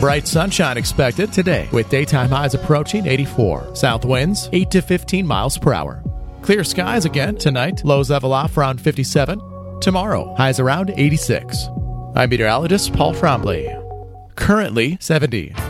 Bright sunshine expected today with daytime highs approaching 84. South winds 8 to 15 miles per hour. Clear skies again tonight. Lows level off around 57. Tomorrow, highs around 86. I'm meteorologist Paul Frombley. Currently 70.